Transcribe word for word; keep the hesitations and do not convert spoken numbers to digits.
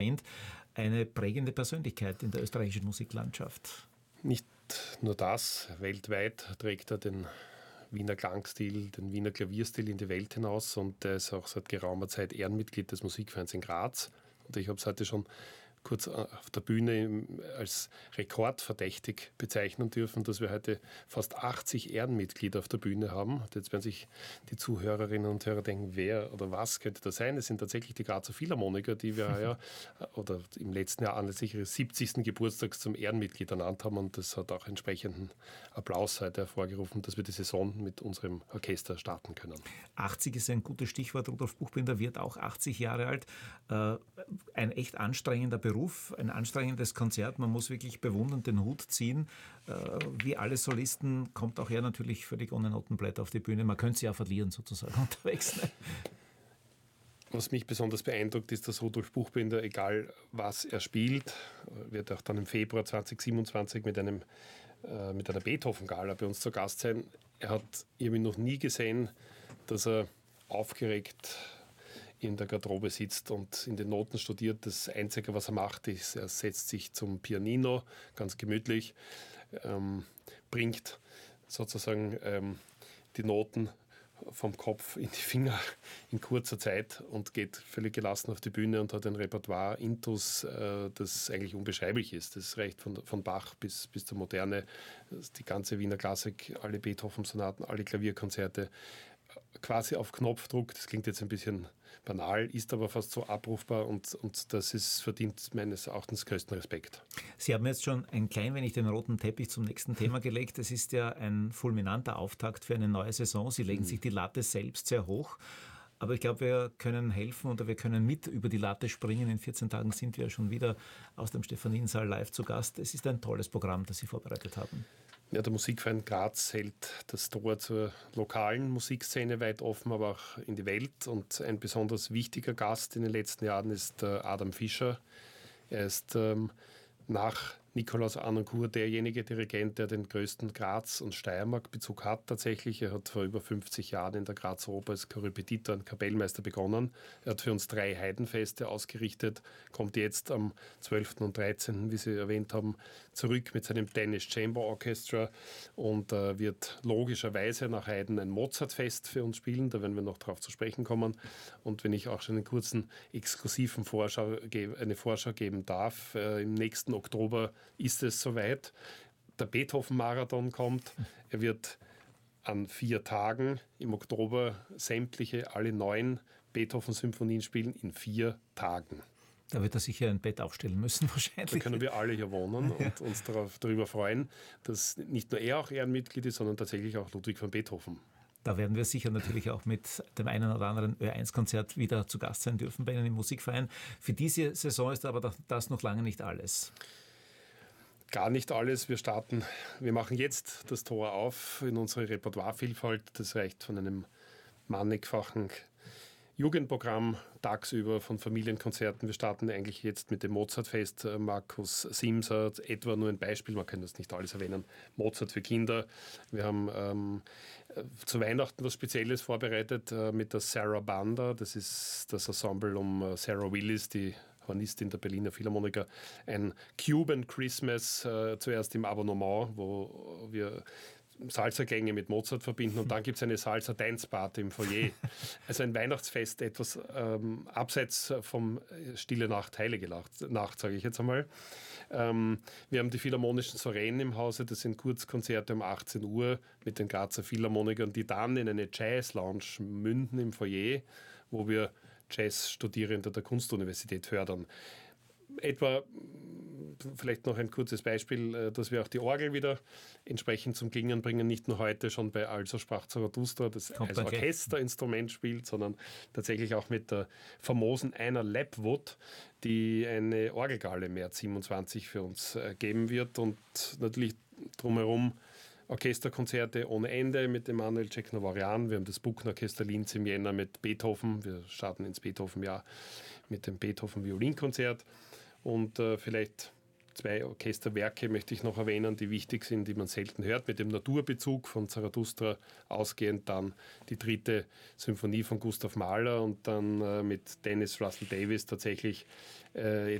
eine prägende Persönlichkeit in der österreichischen Musiklandschaft. Nicht nur das, weltweit trägt er den Wiener Klangstil, den Wiener Klavierstil in die Welt hinaus und er ist auch seit geraumer Zeit Ehrenmitglied des Musikvereins in Graz. Und ich habe es heute schon kurz auf der Bühne als rekordverdächtig bezeichnen dürfen, dass wir heute fast achtzig Ehrenmitglieder auf der Bühne haben. Und jetzt werden sich die Zuhörerinnen und Hörer denken, wer oder was könnte das sein? Es sind tatsächlich die Grazer Philharmoniker, die wir ja oder im letzten Jahr anlässlich ihres siebzigsten Geburtstags zum Ehrenmitglied ernannt haben und das hat auch entsprechenden Applaus heute hervorgerufen, dass wir die Saison mit unserem Orchester starten können. achtzig ist ein gutes Stichwort. Rudolf Buchbinder wird auch achtzig Jahre alt. Ein echt anstrengender Beruf. Beruf, ein anstrengendes Konzert, man muss wirklich bewundernd den Hut ziehen. Wie alle Solisten kommt auch er natürlich völlig ohne Notenblätter auf die Bühne. Man könnte sie ja verlieren sozusagen unterwegs. Ne? Was mich besonders beeindruckt, ist, dass Rudolf Buchbinder, egal was er spielt, wird auch dann im Februar zweitausendsiebenundzwanzig mit, einem, äh, mit einer Beethoven-Gala bei uns zu Gast sein. Er hat irgendwie noch nie gesehen, dass er aufgeregt in der Garderobe sitzt und in den Noten studiert. Das Einzige, was er macht, ist, er setzt sich zum Pianino, ganz gemütlich, ähm, bringt sozusagen ähm, die Noten vom Kopf in die Finger in kurzer Zeit und geht völlig gelassen auf die Bühne und hat ein Repertoire intus, äh, das eigentlich unbeschreiblich ist. Das reicht von, von Bach bis, bis zur Moderne, die ganze Wiener Klassik, alle Beethoven-Sonaten, alle Klavierkonzerte, quasi auf Knopfdruck. Das klingt jetzt ein bisschen banal, ist aber fast so abrufbar und, und das ist, verdient meines Erachtens größten Respekt. Sie haben jetzt schon ein klein wenig den roten Teppich zum nächsten Thema gelegt. Es ist ja ein fulminanter Auftakt für eine neue Saison. Sie legen mhm. sich die Latte selbst sehr hoch. Aber ich glaube, wir können helfen oder wir können mit über die Latte springen. In vierzehn Tagen sind wir schon wieder aus dem Stephaniensaal live zu Gast. Es ist ein tolles Programm, das Sie vorbereitet haben. Ja, der Musikverein Graz hält das Tor zur lokalen Musikszene weit offen, aber auch in die Welt. Und ein besonders wichtiger Gast in den letzten Jahren ist Adam Fischer. Er ist ähm, nach Nikolaus Harnoncourt derjenige Dirigent, der den größten Graz- und Steiermark-Bezug hat tatsächlich. Er hat vor über fünfzig Jahren in der Grazer Oper als Korrepetitor und Kapellmeister begonnen. Er hat für uns drei Heidenfeste ausgerichtet, kommt jetzt am zwölften und dreizehnten, wie Sie erwähnt haben, zurück mit seinem Danish Chamber Orchestra und äh, wird logischerweise nach Haydn ein Mozartfest für uns spielen. Da werden wir noch darauf zu sprechen kommen. Und wenn ich auch schon einen kurzen exklusiven Vorschau, eine Vorschau geben darf, äh, im nächsten Oktober ist es soweit. Der Beethoven-Marathon kommt. Er wird an vier Tagen im Oktober sämtliche, alle neun Beethoven-Symphonien spielen in vier Tagen. Da wird er sicher ein Bett aufstellen müssen wahrscheinlich. Da können wir alle hier wohnen und uns darauf, darüber freuen, dass nicht nur er auch Ehrenmitglied ist, sondern tatsächlich auch Ludwig van Beethoven. Da werden wir sicher natürlich auch mit dem einen oder anderen Ö eins Konzert wieder zu Gast sein dürfen bei Ihnen im Musikverein. Für diese Saison ist aber das noch lange nicht alles. Gar nicht alles. Wir starten, wir machen jetzt das Tor auf in unsere Repertoirevielfalt. Das reicht von einem mannigfachen Jugendprogramm tagsüber von Familienkonzerten. Wir starten eigentlich jetzt mit dem Mozartfest. Markus Sims hat etwa nur ein Beispiel, man kann das nicht alles erwähnen. Mozart für Kinder. Wir haben ähm, zu Weihnachten was Spezielles vorbereitet äh, mit der Sarah Banda. Das ist das Ensemble um äh, Sarah Willis, die Hornistin der Berliner Philharmoniker. Ein Cuban Christmas, äh, zuerst im Abonnement, wo wir Salsa-Gänge mit Mozart verbinden und dann gibt es eine Salsa-Dance-Party im Foyer. Also ein Weihnachtsfest, etwas ähm, abseits vom Stille Nacht, Heilige Nacht, sage ich jetzt einmal. Ähm, wir haben die Philharmonischen Soireen im Hause, das sind Kurzkonzerte um achtzehn Uhr mit den Grazer Philharmonikern, die dann in eine Jazz-Lounge münden im Foyer, wo wir Jazz-Studierende der Kunstuniversität fördern. Etwa, vielleicht noch ein kurzes Beispiel, dass wir auch die Orgel wieder entsprechend zum Klingen bringen, nicht nur heute schon bei Also sprach Zarathustra, das als Orchesterinstrument spielt, sondern tatsächlich auch mit der famosen Einar Lapwood, die eine Orgelgala im März siebenundzwanzig für uns geben wird und natürlich drumherum Orchesterkonzerte ohne Ende mit Emanuel Ceknowarian. Wir haben das Buckner-Orchester Linz im Jänner mit Beethoven. Wir starten ins Beethoven-Jahr mit dem Beethoven-Violinkonzert. Und äh, vielleicht Zwei Orchesterwerke möchte ich noch erwähnen, die wichtig sind, die man selten hört, mit dem Naturbezug von Zarathustra ausgehend, dann die dritte Symphonie von Gustav Mahler und dann äh, mit Dennis Russell Davis tatsächlich äh,